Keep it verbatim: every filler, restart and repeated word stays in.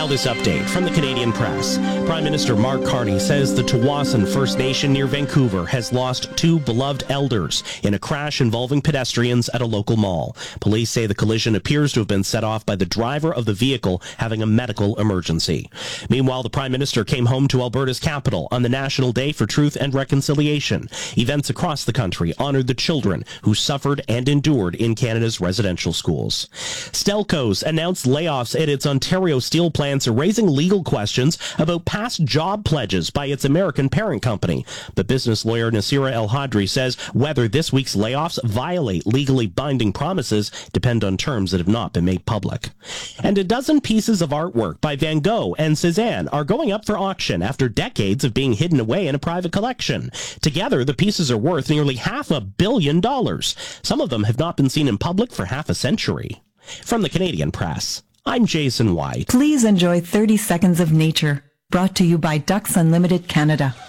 this update from the Canadian Press. Prime Minister Mark Carney says the Tsawwassen First Nation near Vancouver has lost two beloved elders in a crash involving pedestrians at a local mall. Police say the collision appears to have been set off by the driver of the vehicle having a medical emergency. Meanwhile, the Prime Minister came home to Alberta's capital on the National Day for Truth and Reconciliation. Events across the country honored the children who suffered and endured in Canada's residential schools. Stelco's announced layoffs at its Ontario steel plants are raising legal questions about past job pledges by its American parent company. The business lawyer Nasira El Hadri says whether this week's layoffs violate legally binding promises depend on terms that have not been made public. And a dozen pieces of artwork by Van Gogh and Cézanne are going up for auction after decades of being hidden away in a private collection. Together, the pieces are worth nearly half a billion dollars. Some of them have not been seen in public for half a century. From the Canadian Press, I'm Jason White. Please enjoy thirty seconds of nature, brought to you by Ducks Unlimited Canada.